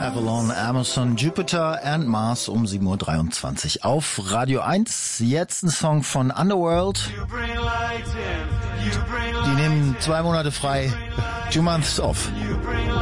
Avalon, Amazon, Jupiter and Mars um 7.23 Uhr auf Radio 1. Jetzt ein Song von Underworld. Die nehmen 2 Monate frei. 2 months off.